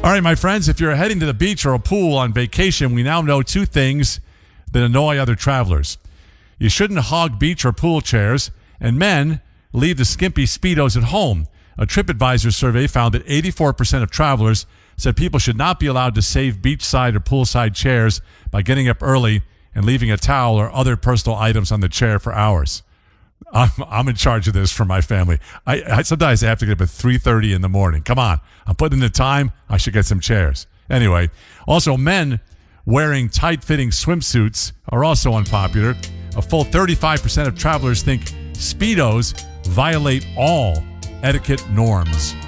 All right, my friends, if you're heading to the beach or a pool on vacation, we now know two things that annoy other travelers. You shouldn't hog beach or pool chairs, and men leave the skimpy Speedos at home. A TripAdvisor survey found that 84% of travelers said people should not be allowed to save beachside or poolside chairs by getting up early and leaving a towel or other personal items on the chair for hours. I'm in charge of this for my family. I sometimes have to get up at 3:30 in the morning. Come on. I'm putting in the time. I should get some chairs. Anyway, also men wearing tight-fitting swimsuits are also unpopular. A full 35% of travelers think Speedos violate all etiquette norms.